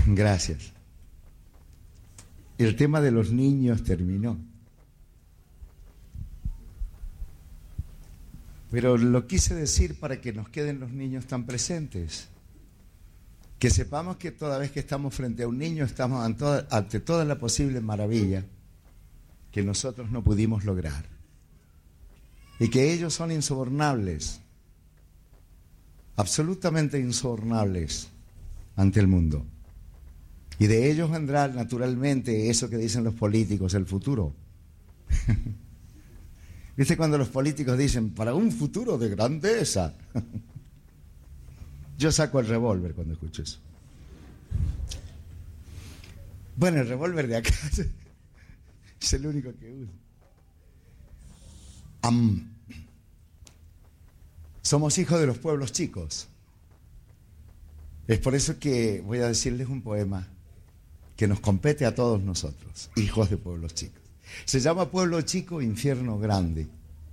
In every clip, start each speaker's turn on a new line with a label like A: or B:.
A: Gracias. El tema de los niños terminó. Pero lo quise decir para que nos queden los niños tan presentes. Que sepamos que toda vez que estamos frente a un niño estamos ante toda la posible maravilla que nosotros no pudimos lograr. Y que ellos son insobornables, absolutamente insobornables ante el mundo. Y de ellos vendrá naturalmente eso que dicen los políticos, el futuro. ¿Viste cuando los políticos dicen, para un futuro de grandeza? Yo saco el revólver cuando escucho eso. Bueno, el revólver de acá es el único que uso. Somos hijos de los pueblos chicos. Es por eso que voy a decirles un poema que nos compete a todos nosotros, hijos de pueblos chicos. Se llama Pueblo Chico, Infierno Grande.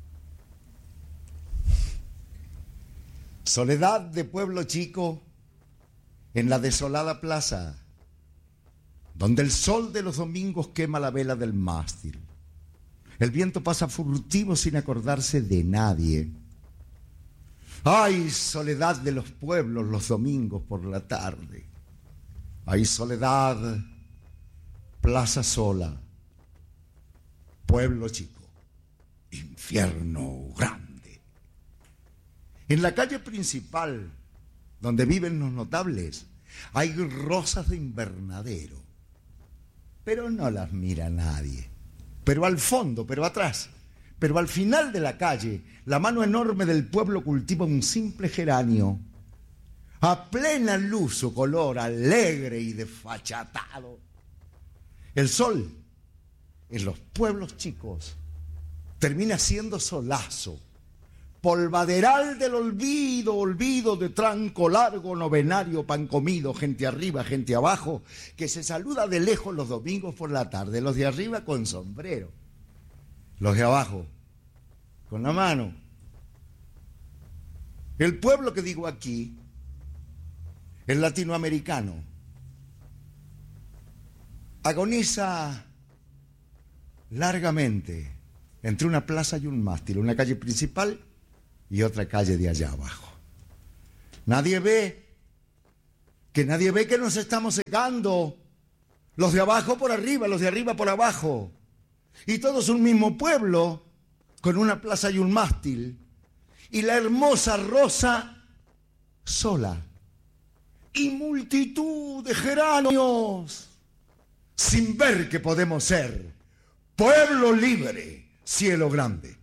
A: Soledad de pueblo chico en la desolada plaza, donde el sol de los domingos quema la vela del mástil. El viento pasa furtivo sin acordarse de nadie. ¡Ay, soledad de los pueblos los domingos por la tarde! ¡Ay, soledad, plaza sola, pueblo chico, infierno grande! En la calle principal, donde viven los notables, hay rosas de invernadero, pero no las mira nadie. Pero al fondo, pero atrás, pero al final de la calle, la mano enorme del pueblo cultiva un simple geranio, a plena luz su color alegre y desfachatado. El sol, en los pueblos chicos, termina siendo solazo, polvaderal del olvido, olvido de tranco largo, novenario, pan comido, gente arriba, gente abajo, que se saluda de lejos los domingos por la tarde, los de arriba con sombrero, los de abajo con la mano. El pueblo que digo aquí, el latinoamericano, agoniza largamente entre una plaza y un mástil, una calle principal y otra calle de allá abajo. Nadie ve que nos estamos secando, los de abajo por arriba, los de arriba por abajo, y todos un mismo pueblo con una plaza y un mástil, y la hermosa rosa sola, y multitud de geranios, sin ver que podemos ser pueblo libre, cielo grande.